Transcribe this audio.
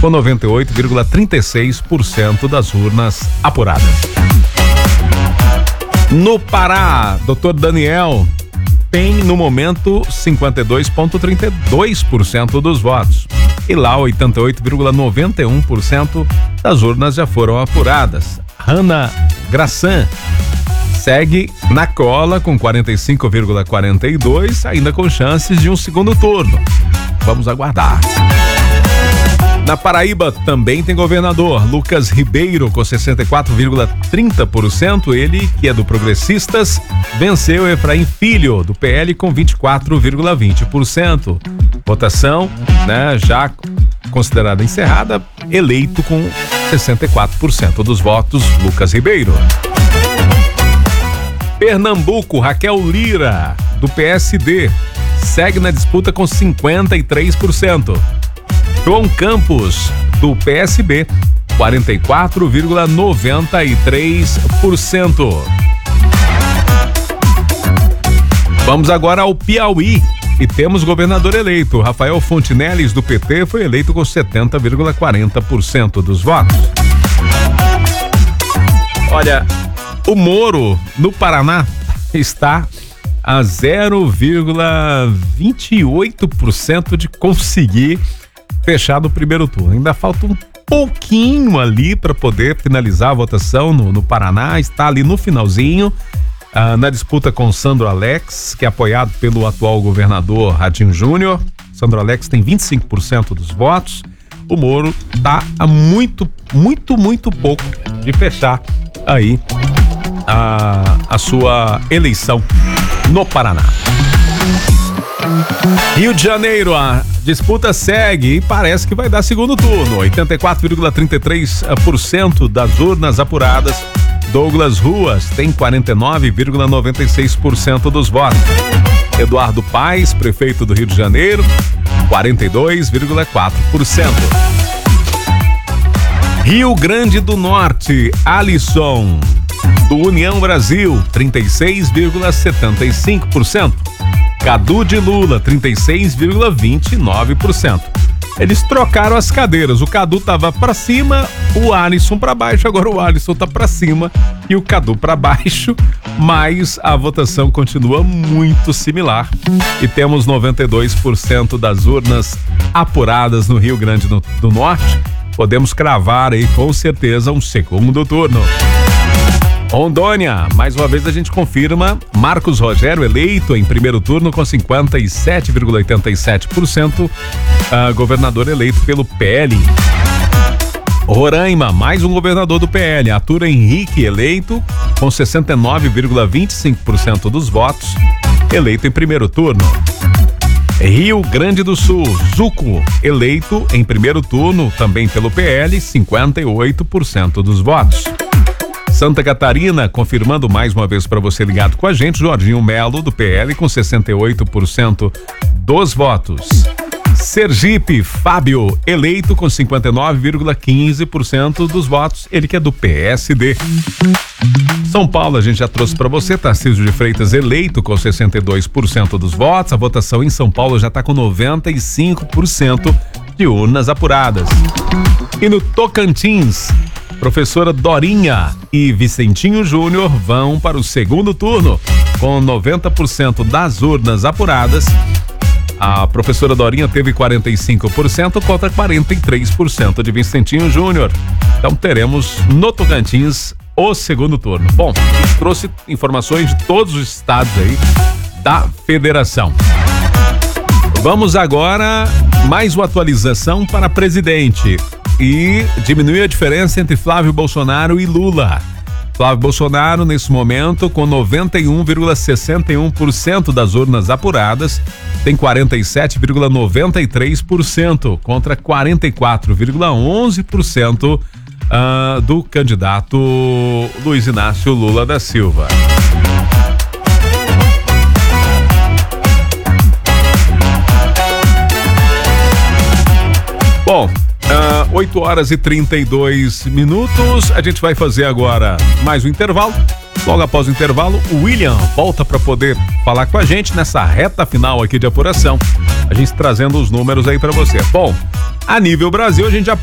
com 98,36% das urnas apuradas. No Pará, Dr. Daniel tem, no momento, 52,32% dos votos. E lá, 88,91% das urnas já foram apuradas. Hanna Grassan segue na cola com 45,42%, ainda com chances de um segundo turno. Vamos aguardar. Na Paraíba também tem governador, Lucas Ribeiro, com 64,30%. Ele, que é do Progressistas, venceu Efraim Filho, do PL, com 24,20%. Votação, já considerada encerrada, eleito com 64% dos votos, Lucas Ribeiro. Pernambuco, Raquel Lira, do PSD, segue na disputa com 53%. João Campos, do PSB, 44,93%. Vamos agora ao Piauí e temos governador eleito. Rafael Fontinelles, do PT, foi eleito com 70,40% dos votos. Olha, o Moro, no Paraná, está a 0,28% de conseguir fechar no primeiro turno. Ainda falta um pouquinho ali para poder finalizar a votação no Paraná. Está ali no finalzinho, na disputa com Sandro Alex, que é apoiado pelo atual governador Radinho Júnior. Sandro Alex tem 25% dos votos. O Moro está a muito pouco de fechar aí a sua eleição no Paraná. Rio de Janeiro, a disputa segue e parece que vai dar segundo turno. 84,33% das urnas apuradas. Douglas Ruas tem 49,96% dos votos. Eduardo Paes, prefeito do Rio de Janeiro, 42,4%. Rio Grande do Norte, Alisson, do União Brasil, 36,75%. Cadu de Lula, 36,29%. Eles trocaram as cadeiras. O Cadu tava para cima, o Alisson para baixo. Agora o Alisson tá para cima e o Cadu para baixo. Mas a votação continua muito similar. E temos 92% das urnas apuradas no Rio Grande do Norte. Podemos cravar aí com certeza um segundo turno. Rondônia, mais uma vez a gente confirma, Marcos Rogério eleito em primeiro turno com 57,87%, governador eleito pelo PL. Roraima, mais um governador do PL, Arthur Henrique eleito com 69,25% dos votos, eleito em primeiro turno. Rio Grande do Sul, Zuco, eleito em primeiro turno também pelo PL, 58% dos votos. Santa Catarina, confirmando mais uma vez para você ligado com a gente, Jorginho Melo, do PL, com 68% dos votos. Sergipe, Fábio, eleito com 59,15% dos votos, ele que é do PSD. São Paulo, a gente já trouxe para você, Tarcísio de Freitas eleito com 62% dos votos. A votação em São Paulo já está com 95% de urnas apuradas. E no Tocantins, professora Dorinha e Vicentinho Júnior vão para o segundo turno, com 90% das urnas apuradas. A professora Dorinha teve 45% contra 43% de Vicentinho Júnior. Então teremos no Tocantins o segundo turno. Bom, a gente trouxe informações de todos os estados aí da federação. Vamos agora mais uma atualização para presidente. E diminui a diferença entre Flávio Bolsonaro e Lula. Flávio Bolsonaro, nesse momento, com 91,61% das urnas apuradas, tem 47,93% contra 44,11% do candidato Luiz Inácio Lula da Silva. Bom, 8 horas e 32 minutos. A gente vai fazer agora mais um intervalo. Logo após o intervalo, o William volta para poder falar com a gente nessa reta final aqui de apuração. A gente trazendo os números aí para você. Bom, a nível Brasil, a gente já